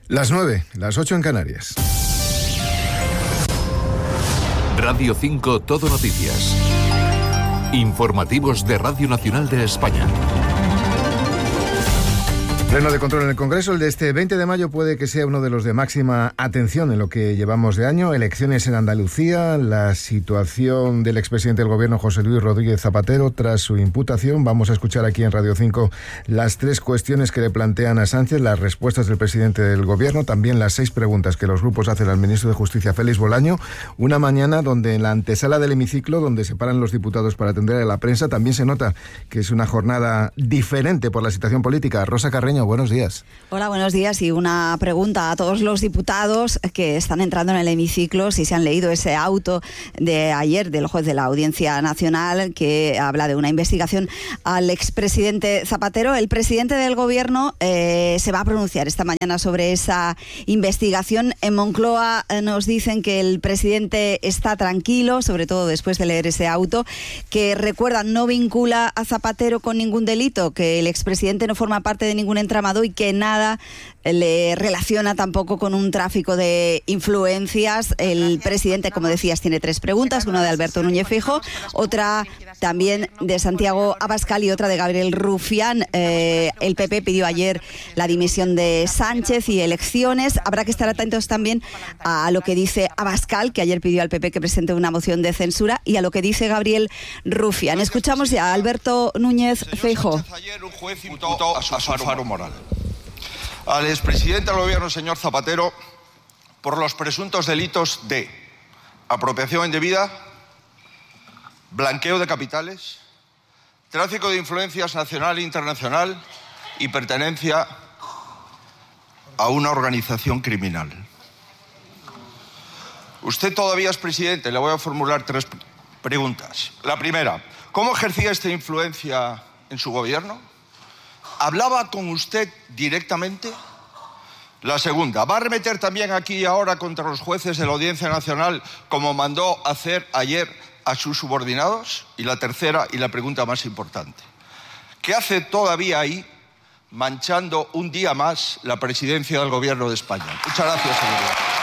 Las 9, las 8 en Canarias. Radio 5 Todo Noticias. Informativos de Radio Nacional de España. Pleno de control en el Congreso. El de este 20 de mayo puede que sea uno de los de máxima atención en lo que llevamos de año. Elecciones en Andalucía, la situación del expresidente del Gobierno, José Luis Rodríguez Zapatero, tras su imputación. Vamos a escuchar aquí en Radio 5 las 3 cuestiones que le plantean a Sánchez, las respuestas del presidente del Gobierno, también las 6 preguntas que los grupos hacen al ministro de Justicia, Félix Bolaño. Una mañana donde en la antesala del hemiciclo, donde se paran los diputados para atender a la prensa, también se nota que es una jornada diferente por la situación política. Rosa Carreño, buenos días. Hola, buenos días. Y una pregunta a todos los diputados que están entrando en el hemiciclo, si se han leído ese auto de ayer del juez de la Audiencia Nacional que habla de una investigación al expresidente Zapatero. El presidente del Gobierno se va a pronunciar esta mañana sobre esa investigación. En Moncloa nos dicen que el presidente está tranquilo, sobre todo después de leer ese auto, que recuerdan no vincula a Zapatero con ningún delito, que el expresidente no forma parte de ningún entramado y que nada le relaciona tampoco con un tráfico de influencias. El presidente, como decías, tiene 3 preguntas, una de Alberto Núñez Feijóo, otra también de Santiago Abascal y otra de Gabriel Rufián. El PP pidió ayer la dimisión de Sánchez y elecciones. Habrá que estar atentos también a lo que dice Abascal, que ayer pidió al PP que presente una moción de censura, y a lo que dice Gabriel Rufián. Escuchamos ya a Alberto Núñez Feijóo. Ayer un juez imputó a su faro moral al expresidente del Gobierno, señor Zapatero, por los presuntos delitos de apropiación indebida, blanqueo de capitales, tráfico de influencias nacional e internacional y pertenencia a una organización criminal. Usted todavía es presidente. Le voy a formular 3 preguntas. La primera, ¿cómo ejercía esta influencia en su gobierno? ¿Hablaba con usted directamente? La segunda, ¿va a arremeter también aquí y ahora contra los jueces de la Audiencia Nacional como mandó hacer ayer a sus subordinados? Y la tercera, y la pregunta más importante, ¿qué hace todavía ahí manchando un día más la presidencia del Gobierno de España? Muchas gracias, señoría.